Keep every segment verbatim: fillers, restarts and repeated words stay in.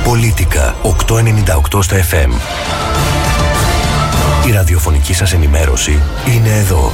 Πολίτικα οκτακόσια ενενήντα οκτώ στα εφ εμ. Η ραδιοφωνική σας ενημέρωση είναι εδώ.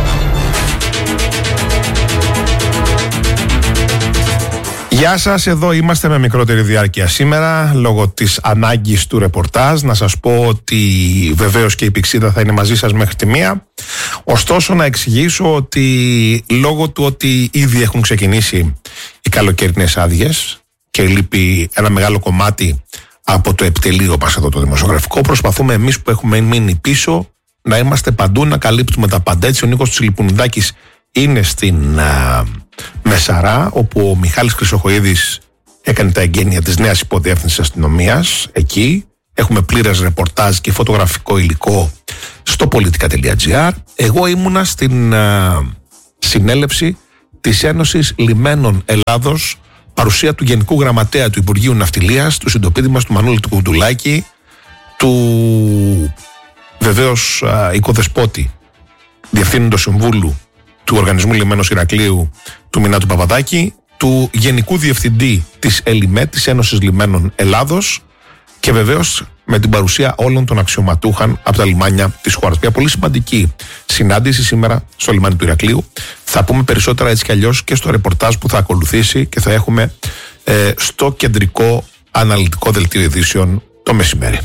Γεια σας, εδώ είμαστε με μικρότερη διάρκεια σήμερα λόγω της ανάγκης του ρεπορτάζ. Να σας πω ότι βεβαίως και η Πηξίδα θα είναι μαζί σας μέχρι τη μία. Ωστόσο να εξηγήσω ότι λόγω του ότι ήδη έχουν ξεκινήσει οι καλοκαιρινές άδειες και λείπει ένα μεγάλο κομμάτι από το επιτελείο μας εδώ το δημοσιογραφικό, προσπαθούμε εμείς που έχουμε μείνει πίσω να είμαστε παντού, να καλύπτουμε τα πάντα. Έτσι ο Νίκος Τσιλιπουνιδάκης είναι στην α, Μεσαρά, όπου ο Μιχάλης Χρυσοχοΐδης έκανε τα εγγένεια της νέας υποδιεύθυνσης αστυνομίας. Εκεί έχουμε πλήρες ρεπορτάζ και φωτογραφικό υλικό στο πολιτικά τελεία τζι άρ. Εγώ ήμουνα στην α, συνέλευση της Ένωσης Λιμένων Ελλάδος, παρουσία του Γενικού Γραμματέα του Υπουργείου Ναυτιλίας, του συντοπίτη μας του Μανώλη του Κουντουλάκη, του βεβαίως α, οικοδεσπότη Διευθύνοντος Συμβούλου του Οργανισμού Λιμένος Ηρακλείου του Μινάτου Παπαδάκη, του Γενικού Διευθυντή της ΕΛΙΜΕ, της Ένωσης Λιμένων Ελλάδος, και βεβαίως με την παρουσία όλων των αξιωματούχων από τα λιμάνια της χώρας. Μια πολύ σημαντική συνάντηση σήμερα στο λιμάνι του Ηρακλείου. Θα πούμε περισσότερα έτσι κι αλλιώς και στο ρεπορτάζ που θα ακολουθήσει και θα έχουμε ε, στο κεντρικό αναλυτικό δελτίο ειδήσεων το μεσημέρι.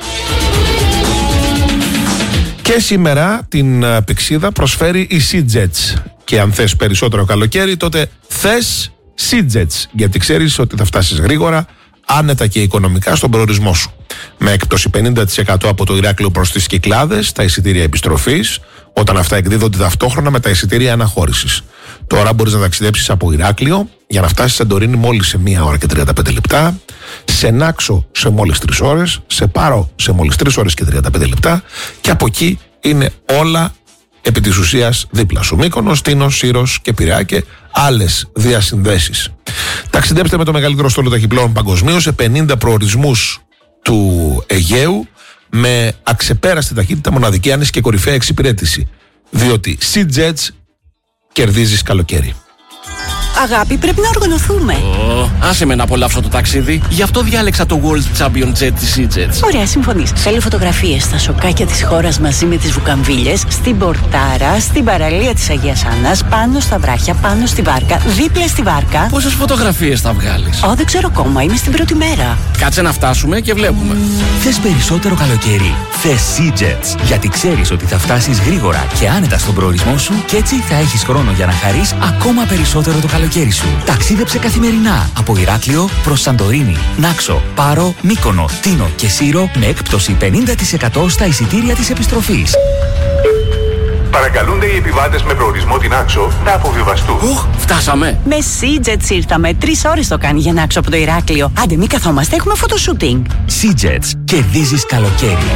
Και σήμερα την Πηξίδα προσφέρει η SeaJets. Και αν θες περισσότερο καλοκαίρι, τότε θες SeaJets, γιατί ξέρεις ότι θα φτάσεις γρήγορα, άνετα και οικονομικά στον προορισμό σου. Με έκπτωση πενήντα τοις εκατό από το Ηράκλειο προς τις Κυκλάδες, τα εισιτήρια επιστροφής, όταν αυτά εκδίδονται ταυτόχρονα με τα εισιτήρια αναχώρησης. Τώρα μπορείς να ταξιδέψεις από Ηράκλειο για να φτάσεις σε Σαντορίνη μόλις σε μία ώρα και τριάντα πέντε λεπτά, σε Νάξο σε μόλις τρεις ώρες, σε Πάρο σε μόλις τρεις ώρες και τριάντα πέντε λεπτά, και από εκεί είναι όλα επί της ουσίας δίπλα σου. Μύκονος, Τίνος, Σύρος και Πειραιά και άλλες διασυνδέσεις. Ταξιδέψτε με το μεγαλύτερο στόλο ταχυπλοών παγκοσμίως σε πενήντα προορισμούς του Αιγαίου με αξεπέραστη ταχύτητα, μοναδική άνεση και κορυφαία εξυπηρέτηση. Διότι SeaJets κερδίζεις καλοκαίρι. Αγάπη, πρέπει να οργανωθούμε. Oh, άσε με να απολαύσω το ταξίδι. Γι' αυτό διάλεξα το World Champion Jet της SeaJets. Ωραία, συμφωνείς. Θέλω φωτογραφίες στα σοκάκια της χώρας μαζί με τις βουκαμβίλες, στην Πορτάρα, στην παραλία της Αγίας Άννας, πάνω στα βράχια, πάνω στη βάρκα, δίπλα στη βάρκα. Πόσες φωτογραφίες θα βγάλεις? Ω, δεν ξέρω ακόμα, είμαι στην πρώτη μέρα. Κάτσε να φτάσουμε και βλέπουμε. Θες περισσότερο καλοκαίρι? Θες SeaJets, γιατί ξέρεις ότι θα φτάσεις γρήγορα και άνετα στον προορισμό σου και έτσι θα έχεις χρόνο για να χαρείς ακόμα περισσότερο το καλοκαίρι. Σου. Ταξίδεψε καθημερινά από Ηράκλειο προς Σαντορίνη, Νάξο, Πάρο, Μύκονο, Τίνο και Σύρο με έκπτωση πενήντα τοις εκατό στα εισιτήρια της επιστροφής. Παρακαλούνται οι επιβάτες με προορισμό την Νάξο να αποβιβαστούν. Οχ, φτάσαμε. Με SeaJets ήρθαμε. Τρεις ώρες το κάνει για Νάξο από το Ηράκλειο. Άντε, μη καθόμαστε, έχουμε φωτοσούτινγκ. SeaJets, κερδίζεις καλοκαίρι.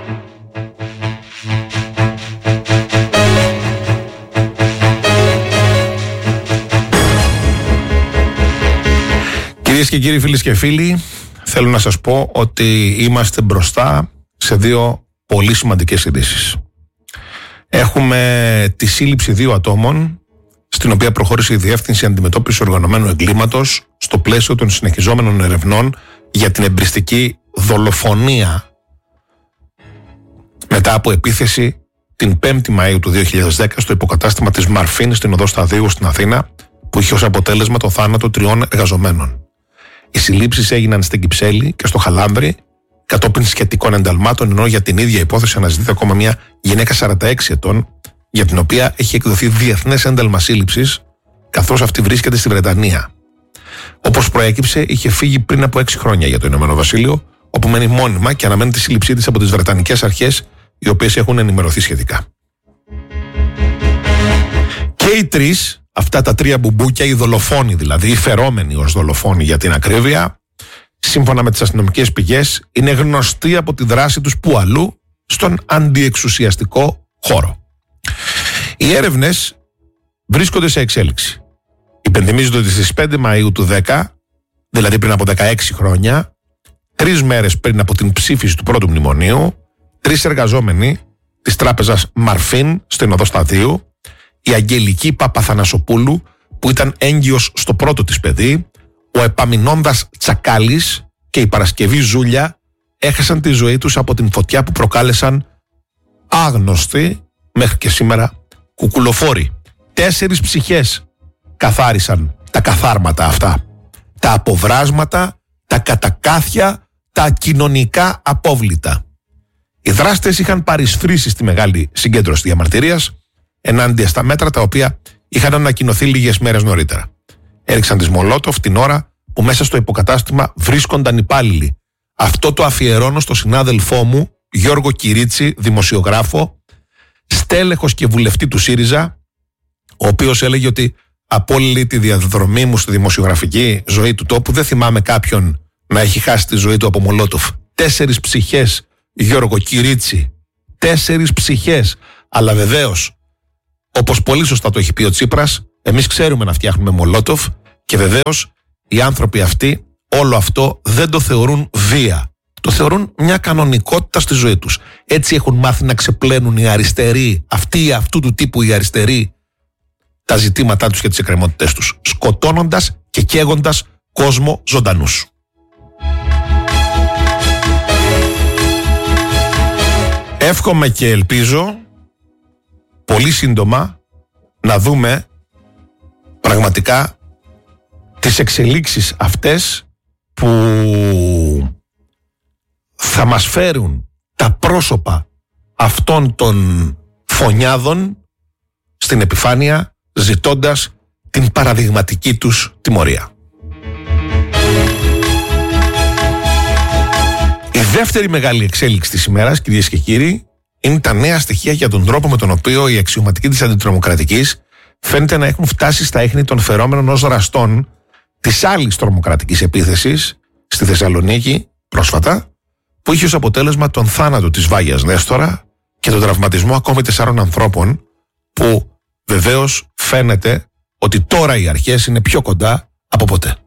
Κυρίες και κύριοι, φίλες και φίλοι, θέλω να σας πω ότι είμαστε μπροστά σε δύο πολύ σημαντικές ειδήσεις. Έχουμε τη σύλληψη δύο ατόμων, στην οποία προχώρησε η Διεύθυνση Αντιμετώπισης Οργανωμένου Εγκλήματος στο πλαίσιο των συνεχιζόμενων ερευνών για την εμπριστική δολοφονία μετά από επίθεση την πέμπτη Μαΐου του δύο χιλιάδες δέκα στο υποκατάστημα της Μαρφίν στην οδό Σταδίου στην Αθήνα, που είχε ως αποτέλεσμα το θάνατο τριών εργαζομένων. Οι συλλήψεις έγιναν στην Κυψέλη και στο Χαλάνδρι κατόπιν σχετικών ενταλμάτων, ενώ για την ίδια υπόθεση αναζητείται ακόμα μια γυναίκα σαράντα έξι ετών, για την οποία έχει εκδοθεί διεθνές ένταλμα σύλληψης, καθώς αυτή βρίσκεται στη Βρετανία. Όπως προέκυψε, είχε φύγει πριν από έξι χρόνια για το Ηνωμένο Βασίλειο, όπου μένει μόνιμα και αναμένει τη σύλληψή της από τις βρετανικές αρχές, οι οποίες έχουν ενημερωθεί σχετικά. Και οι τρεις, αυτά τα τρία μπουμπούκια, οι δολοφόνοι δηλαδή, οι φερόμενοι ως δολοφόνοι για την ακρίβεια, σύμφωνα με τις αστυνομικές πηγές, είναι γνωστοί από τη δράση τους που αλλού στον αντιεξουσιαστικό χώρο. Οι έρευνες βρίσκονται σε εξέλιξη. Υπενθυμίζονται ότι στις πέντε Μαΐου του δέκα, δηλαδή πριν από δεκαέξι χρόνια, τρεις μέρες πριν από την ψήφιση του πρώτου μνημονίου, τρεις εργαζόμενοι της τράπεζας Μαρφίν στην οδό Σταδίου, η Αγγελική Παπαθανασοπούλου, που ήταν έγκυος στο πρώτο της παιδί, ο Επαμεινώντας Τσακάλης και η Παρασκευή Ζούλια έχασαν τη ζωή τους από την φωτιά που προκάλεσαν άγνωστοι μέχρι και σήμερα κουκουλοφόροι. Τέσσερις ψυχές καθάρισαν τα καθάρματα αυτά, τα αποβράσματα, τα κατακάθια, τα κοινωνικά απόβλητα. Οι δράστες είχαν παρισφρήσει στη μεγάλη συγκέντρωση διαμαρτυρίας ενάντια στα μέτρα τα οποία είχαν ανακοινωθεί λίγες μέρες νωρίτερα. Έριξαν τις Μολότοφ την ώρα που μέσα στο υποκατάστημα βρίσκονταν υπάλληλοι. Αυτό το αφιερώνω στο συνάδελφό μου Γιώργο Κυρίτσι, δημοσιογράφο, στέλεχος και βουλευτή του ΣΥΡΙΖΑ, ο οποίος έλεγε ότι από όλη τη διαδρομή μου στη δημοσιογραφική ζωή του τόπου δεν θυμάμαι κάποιον να έχει χάσει τη ζωή του από Μολότοφ. Τέσσερις ψυχές, Γιώργο Κυρίτσι, τέσσερις ψυχές. Αλλά βεβαίως, όπως πολύ σωστά το έχει πει ο Τσίπρας, εμείς ξέρουμε να φτιάχνουμε Μολότοφ και βεβαίως οι άνθρωποι αυτοί όλο αυτό δεν το θεωρούν βία. Το θεωρούν μια κανονικότητα στη ζωή τους. Έτσι έχουν μάθει να ξεπλένουν οι αριστεροί, αυτοί αυτού του τύπου οι αριστεροί, τα ζητήματά τους και τις εκκρεμότητές τους, σκοτώνοντας και καίγοντας κόσμο ζωντανούς. Εύχομαι και ελπίζω πολύ σύντομα να δούμε πραγματικά τις εξελίξεις αυτές που θα μας φέρουν τα πρόσωπα αυτών των φωνιάδων στην επιφάνεια, ζητώντας την παραδειγματική τους τιμωρία. Η δεύτερη μεγάλη εξέλιξη της ημέρας, κυρίες και κύριοι, είναι τα νέα στοιχεία για τον τρόπο με τον οποίο οι αξιωματικοί της αντιτρομοκρατικής φαίνεται να έχουν φτάσει στα ίχνη των φερόμενων ως δραστών της άλλης τρομοκρατικής επίθεσης στη Θεσσαλονίκη πρόσφατα, που είχε ως αποτέλεσμα τον θάνατο της Βάγιας Νέστορα και τον τραυματισμό ακόμη τεσσάρων ανθρώπων, που βεβαίως φαίνεται ότι τώρα οι αρχές είναι πιο κοντά από ποτέ.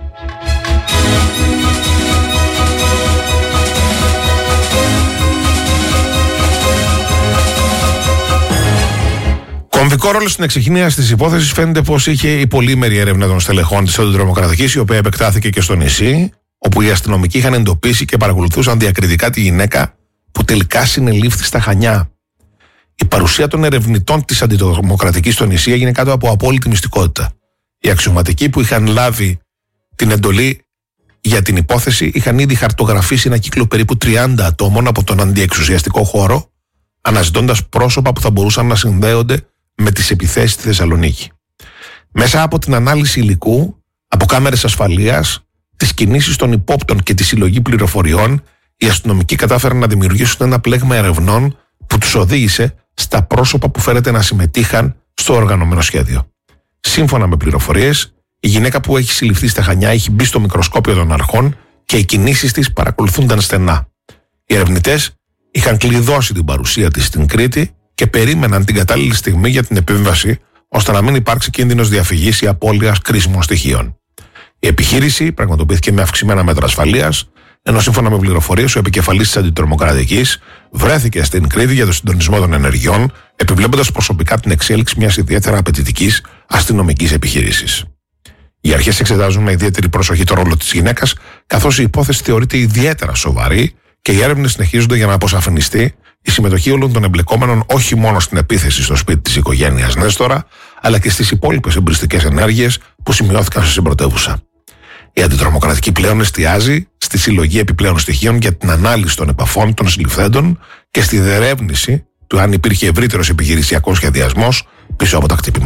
Κομβικό ρόλο στην εξεκίνηση της υπόθεσης φαίνεται πως είχε η πολύμερη έρευνα των στελεχών της αντιτρομοκρατικής, η οποία επεκτάθηκε και στο νησί, όπου οι αστυνομικοί είχαν εντοπίσει και παρακολουθούσαν διακριτικά τη γυναίκα που τελικά συνελήφθη στα Χανιά. Η παρουσία των ερευνητών της αντιτρομοκρατικής στο νησί έγινε κάτω από απόλυτη μυστικότητα. Οι αξιωματικοί που είχαν λάβει την εντολή για την υπόθεση είχαν ήδη χαρτογραφήσει ένα κύκλο περίπου τριάντα ατόμων από τον αντιεξουσιαστικό χώρο, αναζητώντας πρόσωπα που θα μπορούσαν να συνδέονται με τις επιθέσεις στη Θεσσαλονίκη. Μέσα από την ανάλυση υλικού, από κάμερες ασφαλείας, τις κινήσεις των υπόπτων και τη συλλογή πληροφοριών, οι αστυνομικοί κατάφεραν να δημιουργήσουν ένα πλέγμα ερευνών που τους οδήγησε στα πρόσωπα που φαίνεται να συμμετείχαν στο οργανωμένο σχέδιο. Σύμφωνα με πληροφορίες, η γυναίκα που έχει συλληφθεί στα Χανιά έχει μπει στο μικροσκόπιο των αρχών και οι κινήσεις της παρακολουθούνταν στενά. Οι ερευνητές είχαν κλειδώσει την παρουσία της στην Κρήτη και περίμεναν την κατάλληλη στιγμή για την επέμβαση, ώστε να μην υπάρξει κίνδυνος διαφυγής ή απώλειας κρίσιμων στοιχείων. Η επιχείρηση πραγματοποιήθηκε με αυξημένα μέτρα ασφαλείας, ενώ σύμφωνα με πληροφορίες ο επικεφαλής της αντιτρομοκρατικής βρέθηκε στην Κρήτη για το συντονισμό των ενεργειών, επιβλέποντας προσωπικά την εξέλιξη μιας ιδιαίτερα απαιτητικής αστυνομικής επιχείρησης. Οι αρχές εξετάζουν με ιδιαίτερη προσοχή το ρόλο της γυναίκας, καθώς η υπόθεση θεωρείται ιδιαίτερα σοβαρή και οι έρευνες συνεχίζονται για να αποσαφινιστεί η συμμετοχή όλων των εμπλεκόμενων όχι μόνο στην επίθεση στο σπίτι της οικογένειας Νέστορα, αλλά και στις υπόλοιπες εμπριστικές ενέργειες που σημειώθηκαν στην πρωτεύουσα. Η αντιτρομοκρατική πλέον εστιάζει στη συλλογή επιπλέον στοιχείων για την ανάλυση των επαφών των συλληφθέντων και στη διερεύνηση του αν υπήρχε ευρύτερος επιχειρησιακός σχεδιασμός πίσω από τα χτυπήματα.